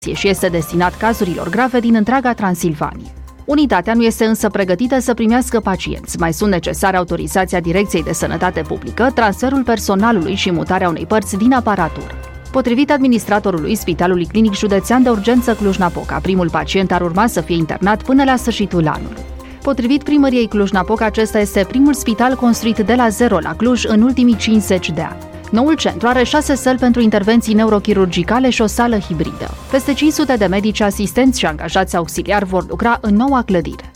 și este destinat cazurilor grave din întreaga Transilvanie. Unitatea nu este însă pregătită să primească pacienți. Mai sunt necesare autorizația Direcției de Sănătate Publică, transferul personalului și mutarea unei părți din aparatură. Potrivit administratorului Spitalului Clinic Județean de Urgență Cluj-Napoca, primul pacient ar urma să fie internat până la sfârșitul anului. Potrivit primăriei Cluj-Napoca, acesta este primul spital construit de la zero la Cluj în ultimii 50 de ani. Noul centru are 6 săli pentru intervenții neurochirurgicale și o sală hibridă. Peste 500 de medici, asistenți și angajați auxiliari vor lucra în noua clădire.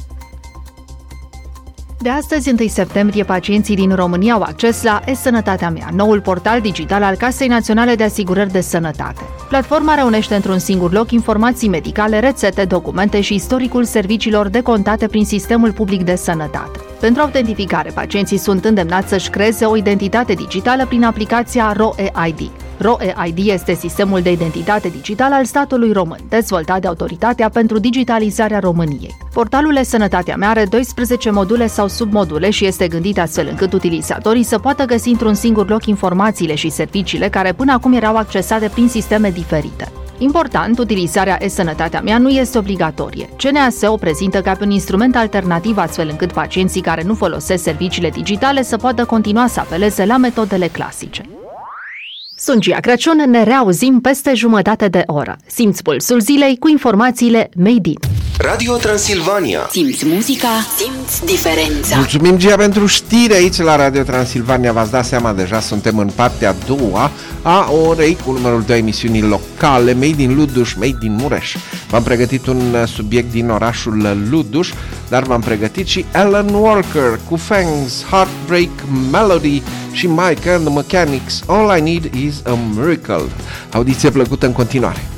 De astăzi, 1 septembrie, pacienții din România au acces la e-Sănătatea Mea, noul portal digital al Casei Naționale de Asigurări de Sănătate. Platforma reunește într-un singur loc informații medicale, rețete, documente și istoricul serviciilor decontate prin sistemul public de sănătate. Pentru autentificare, pacienții sunt îndemnați să-și creeze o identitate digitală prin aplicația RoEID. RoEID este sistemul de identitate digitală al statului român, dezvoltat de Autoritatea pentru Digitalizarea României. Portalul e-Sănătatea Mea are 12 module sau submodule și este gândit astfel încât utilizatorii să poată găsi într-un singur loc informațiile și serviciile care până acum erau accesate prin sisteme diferite. Important, utilizarea e-Sănătatea Mea nu este obligatorie. CNAS o prezintă ca pe un instrument alternativ astfel încât pacienții care nu folosesc serviciile digitale să poată continua să apeleze la metodele clasice. Sunt Gia Crăciun, ne reauzim peste jumătate de oră. Simți pulsul zilei cu informațiile Made in Radio Transilvania. Simți muzica, simți diferența. Mulțumim, Gia, pentru știri aici la Radio Transilvania. V-ați dat seama, deja suntem în partea a doua a orei cu numărul 2 emisiunii locale Made in Luduș, Made in Mureș. V-am pregătit un subiect din orașul Luduș, dar v-am pregătit și Alan Walker cu Fangs, Heartbreak Melody și Mike and the Mechanics, All I Need is a Miracle. Audiție plăcută în continuare.